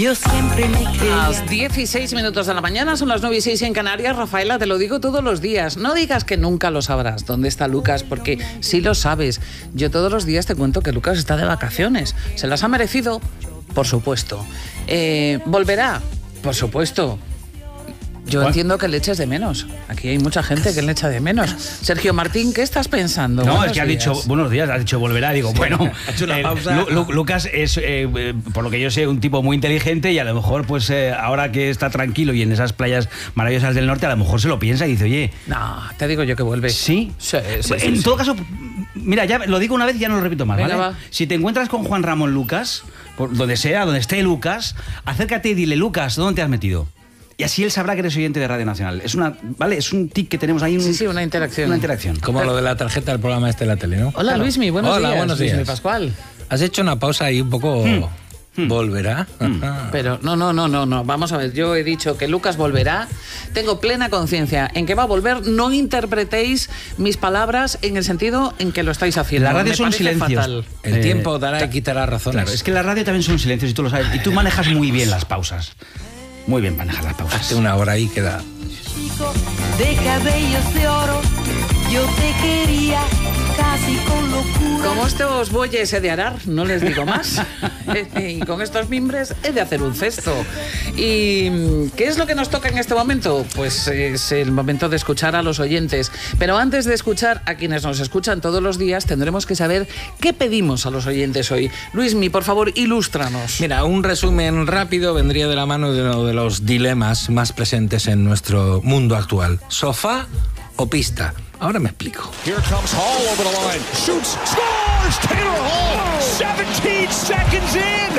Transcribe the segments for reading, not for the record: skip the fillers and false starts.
Yo siempre me creía. Las 16 minutos de la mañana, son las 9:06 en Canarias. Rafaela, te lo digo todos los días. No digas que nunca lo sabrás dónde está Lucas, porque sí lo sabes. Yo todos los días te cuento que Lucas está de vacaciones. ¿Se las ha merecido? Por supuesto. ¿Volverá? Por supuesto. Yo entiendo que le eches de menos. Aquí hay mucha gente que le echa de menos. Sergio Martín, ¿qué estás pensando? No, Buenos es que ha días. dicho, buenos días, ha dicho volverá. Digo, bueno, ha hecho una pausa. Lucas es, por lo que yo sé, un tipo muy inteligente y a lo mejor, pues ahora que está tranquilo y en esas playas maravillosas del norte, a lo mejor se lo piensa y dice, oye... No, te digo yo que vuelve. ¿Sí? Sí. En todo caso, mira, ya lo digo una vez y ya no lo repito más, Venga, ¿vale? va. Si te encuentras con Juan Ramón Lucas, por donde sea, donde esté Lucas, acércate y dile, Lucas, ¿dónde te has metido? Y así él sabrá que eres oyente de Radio Nacional. Es una, ¿vale? Es un tic que tenemos ahí. Sí, una interacción. Una interacción. Como lo de la tarjeta del programa este de la tele, ¿no? Hola, Luismi, buenos días. Buenos días. Luismi Pascual. Has hecho una pausa ahí un poco... ¿Volverá? Pero no. Vamos a ver, yo he dicho que Lucas volverá. Tengo plena conciencia en que va a volver. No interpretéis mis palabras en el sentido en que lo estáis haciendo. La radio Me son parece silencios. fatal. El tiempo dará y quitará razones. Claro, es que la radio también son silencios y tú lo sabes. Y tú manejas muy bien las pausas. Muy bien manejas las pausas. Hace una hora ahí queda... Chico de cabellos de oro, yo te quería casi con locura. Como estos bueyes he de arar, no les digo más. Y con estos mimbres he de hacer un cesto. ¿Y qué es lo que nos toca en este momento? Pues es el momento de escuchar a los oyentes. Pero antes de escuchar a quienes nos escuchan todos los días, tendremos que saber qué pedimos a los oyentes hoy. Luismi, por favor, ilústranos. Mira, un resumen rápido vendría de la mano de uno de los dilemas más presentes en nuestro mundo actual. ¿Sofá o pista? Ahora me explico. Here comes Hall over the line. Shoots, scores! Taylor Hall, 17 seconds in.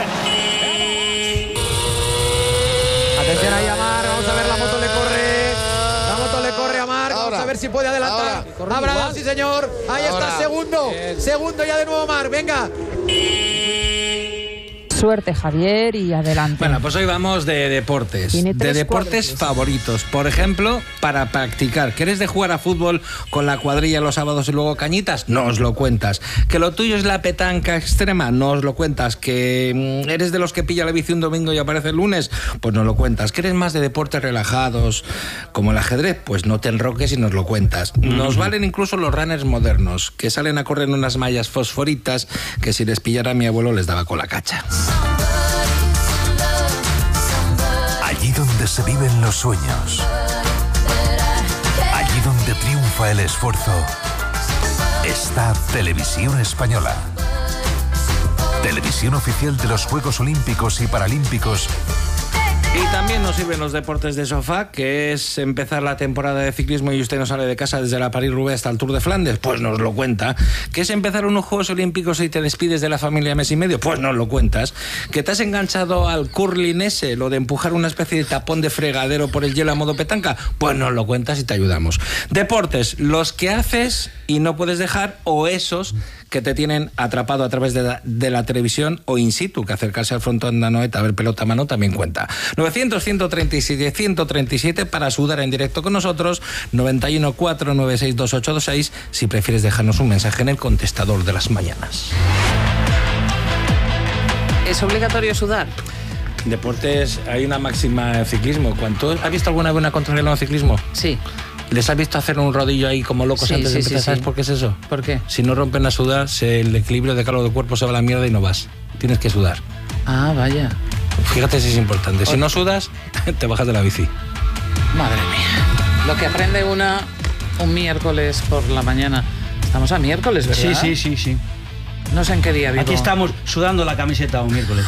Atención ahí a Marc, vamos a ver, la moto le corre a Marc, vamos a ver si puede adelantar. Abraham, sí señor, ahí está, segundo ya de nuevo Marc, venga. Suerte, Javier, y adelante. Bueno, pues hoy vamos de deportes. Tiene De tres deportes cuartos. favoritos. Por ejemplo, para practicar. ¿Quieres de jugar a fútbol con la cuadrilla los sábados y luego cañitas? No os lo cuentas. ¿Que lo tuyo es la petanca extrema? No os lo cuentas. ¿Que eres de los que pilla la bici un domingo y aparece el lunes? Pues no lo cuentas. ¿Que eres más de deportes relajados como el ajedrez? Pues no te enroques y nos lo cuentas. Nos valen incluso los runners modernos, que salen a correr en unas mallas fosforitas que si les pillara a mi abuelo les daba con la cacha. Allí donde se viven los sueños, allí donde triunfa el esfuerzo, está Televisión Española. Televisión oficial de los Juegos Olímpicos y Paralímpicos. Y también nos sirven los deportes de sofá, que es empezar la temporada de ciclismo y usted no sale de casa desde la París-Roubaix hasta el Tour de Flandes, pues nos lo cuenta. ¿Que es empezar unos Juegos Olímpicos y te despides de la familia mes y medio? Pues nos lo cuentas. ¿Que te has enganchado al curling ese, lo de empujar una especie de tapón de fregadero por el hielo a modo petanca? Pues nos lo cuentas y te ayudamos. Deportes, los que haces y no puedes dejar, o esos que te tienen atrapado a través de la televisión o in situ, que acercarse al frontón de Anoeta a ver pelota a mano también cuenta. 900-137-137 para sudar en directo con nosotros, 91-496-2826 si prefieres dejarnos un mensaje en el contestador de las mañanas. ¿Es obligatorio sudar? Deportes, hay una máxima en ciclismo. ¿Has visto alguna vez una contrarreloj en ciclismo? Sí. ¿Les has visto hacer un rodillo ahí como locos Sí, antes de sí, empezar? sí, ¿Sabes sí. por qué es eso? ¿Por qué? Si no rompen a sudar, el equilibrio de calor del cuerpo se va a la mierda y no vas. Tienes que sudar. Ah, vaya. Fíjate si es importante. Si no sudas, te bajas de la bici. Madre mía. Lo que aprende un miércoles por la mañana. Estamos a miércoles, ¿verdad? Sí. No sé en qué día vivo. Aquí estamos sudando la camiseta un miércoles.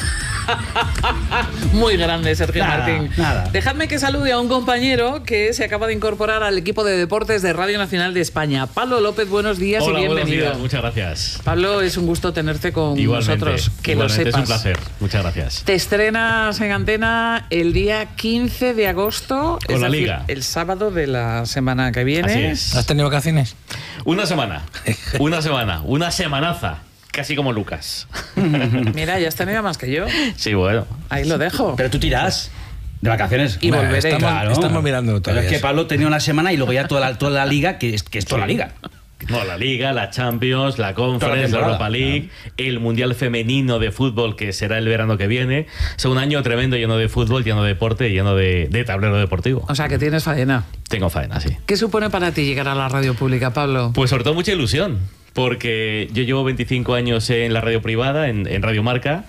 Muy grande, Sergio Nada, Martín. nada. Dejadme que salude a un compañero que se acaba de incorporar al equipo de deportes de Radio Nacional de España. Pablo López, buenos días Hola, y bienvenido. buenos días, muchas gracias. Pablo, es un gusto tenerte con nosotros. Que lo sepas. Es un placer, muchas gracias. Te estrenas en antena el día 15 de agosto. Con la decir, Liga. el sábado de la semana que viene. Así es. ¿Has tenido vacaciones? Una semana, una semanaza. Casi como Lucas. Mira, ya has tenido más que yo. Sí, bueno. Ahí lo dejo. Pero tú tirás de vacaciones. Y volveré. Estamos mirando Pero todavía. es que Pablo tenía una semana y luego ya toda la liga, que es toda la liga. No, la Liga, la Champions, la Conference, la Europa League, el Mundial Femenino de Fútbol, que será el verano que viene. Es un año tremendo, lleno de fútbol, lleno de deporte, lleno de tablero deportivo. O sea, que tienes faena. Tengo faena, sí. ¿Qué supone para ti llegar a la radio pública, Pablo? Pues sobre todo mucha ilusión, porque yo llevo 25 años en la radio privada, en Radio Marca,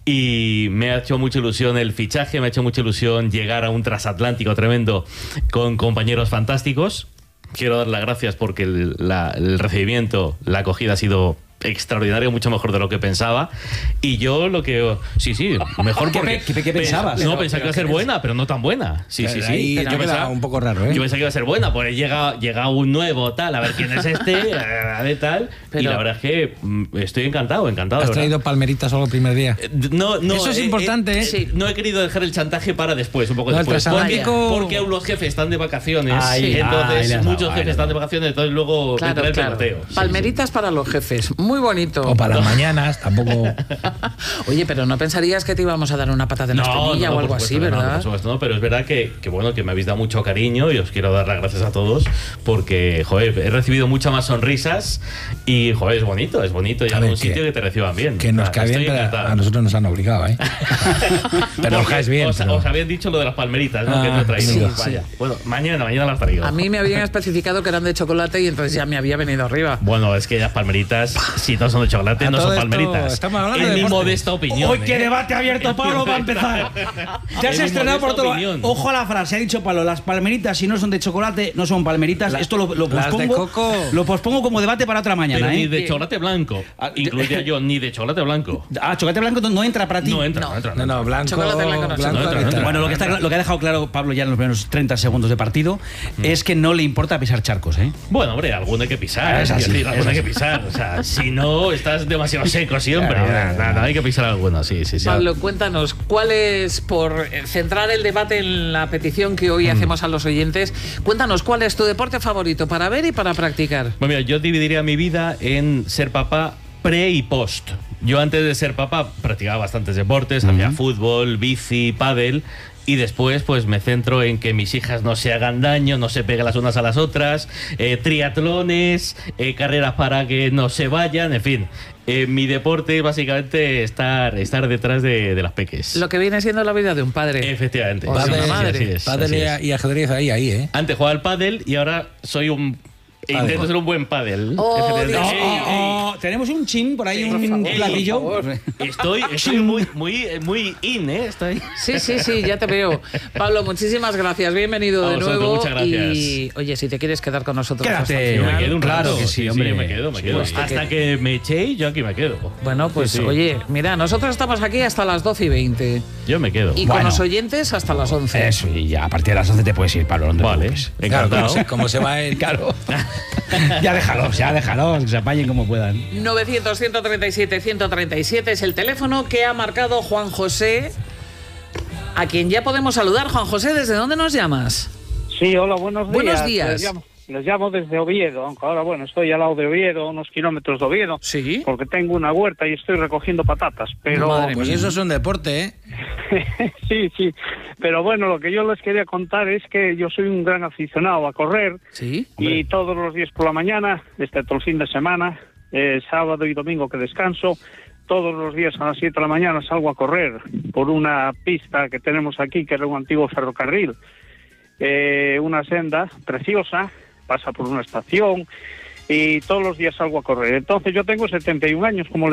y me ha hecho mucha ilusión el fichaje, me ha hecho mucha ilusión llegar a un transatlántico tremendo con compañeros fantásticos. Quiero dar las gracias porque el recibimiento, la acogida ha sido extraordinario, mucho mejor de lo que pensaba. Y yo lo que... Sí, mejor porque... ¿Qué pensabas? No, pensaba que iba a ser buena, pero no tan buena. Sí. Yo pensaba un poco raro, ¿eh? Yo pensaba que iba a ser buena, pues llega un nuevo, tal, a ver quién es este, de tal. Pero, y la verdad es que estoy encantado. ¿Has traído palmeritas solo el primer día? No, eso es importante, ¿eh? Sí, no he querido dejar el chantaje para después, un poco después. Porque aún los jefes están de vacaciones. Entonces, muchos jefes están de vacaciones, entonces luego vendrá el peloteo. Palmeritas para los jefes. Muy bonito. O para las mañanas, tampoco. Oye, pero no pensarías que te íbamos a dar una patata en la espinilla o algo así, ¿verdad? No, por supuesto, no, pero es verdad que bueno, que me habéis dado mucho cariño y os quiero dar las gracias a todos porque, joder, he recibido muchas más sonrisas y, joder, es bonito llegar a un sitio que te reciban bien. Que nos cae bien, pero a nosotros nos han obligado, ¿eh? Pero os caes bien. Os habían dicho lo de las palmeritas, ¿no? Que no he traído. Sí. Bueno, mañana las traigo. A mí me habían especificado que eran de chocolate y entonces ya me había venido arriba. Bueno, es que las palmeritas, si no son de chocolate, no son palmeritas. En mi modesta opinión. ¡Uy, qué debate abierto, Pablo, para empezar! Te has estrenado por todo. Ojo a la frase, ha dicho Pablo, las palmeritas, si no son de chocolate, no son palmeritas. Esto lo pospongo. De coco. Lo pospongo como debate para otra mañana, Pero ni de chocolate blanco. Incluiría yo, ni de chocolate blanco. Chocolate blanco no entra para ti. No entra. No, blanco. Chocolate blanco no entra. Bueno, lo que ha dejado claro Pablo ya en los primeros 30 segundos de partido es que no le importa pisar charcos, ¿eh? Bueno, hombre, alguno hay que pisar. Alguno hay que pisar. O sea, si no, estás demasiado seco siempre. No, hay que pisar alguno, sí. Pablo, cuéntanos, ¿cuál es, por centrar el debate en la petición que hoy hacemos a los oyentes, cuéntanos, ¿cuál es tu deporte favorito para ver y para practicar? Bueno, mira, yo dividiría mi vida en ser papá pre y post. Yo antes de ser papá practicaba bastantes deportes, hacía fútbol, bici, pádel. Y después pues me centro en que mis hijas no se hagan daño, no se peguen las unas a las otras, triatlones, carreras para que no se vayan, en fin. Mi deporte es básicamente estar detrás de las peques. Lo que viene siendo la vida de un padre. Efectivamente. Pádel y ajedrez ahí, ¿eh? Antes jugaba al pádel y ahora soy un... Intento ser un buen pádel. Tenemos un chin por ahí, un platillo. Estoy muy in, ¿eh? Estoy. Sí, ya te veo. Pablo, muchísimas gracias. Bienvenido de nuevo. Muchas gracias. Y, oye, si te quieres quedar con nosotros quédate. hasta el final, me quedo un rato. Claro que sí, hombre. Me quedo. Hasta que me echéis, yo aquí me quedo. Bueno, pues oye, mira, nosotros estamos aquí hasta las 12:20. Yo me quedo. Y con los oyentes hasta las 11. Eso, y ya a partir de las 11 te puedes ir, Pablo. Vale, encantado. Claro, como se va el... Claro. Ya déjalos, que se apañen como puedan. 900-137-137 es el teléfono que ha marcado Juan José, a quien ya podemos saludar. Juan José, ¿desde dónde nos llamas? Sí, hola, buenos días. Buenos días. Les llamo desde Oviedo, aunque ahora, bueno, estoy al lado de Oviedo, unos kilómetros de Oviedo. Sí. Porque tengo una huerta y estoy recogiendo patatas, pero... Pues eso es un deporte, ¿eh? Sí. Pero bueno, lo que yo les quería contar es que yo soy un gran aficionado a correr. Sí. Y todos los días por la mañana, excepto el fin de semana, sábado y domingo que descanso, todos los días a las 7 de la mañana salgo a correr por una pista que tenemos aquí, que era un antiguo ferrocarril. Una senda preciosa, pasa por una estación y todos los días salgo a correr. Entonces yo tengo 71 años, como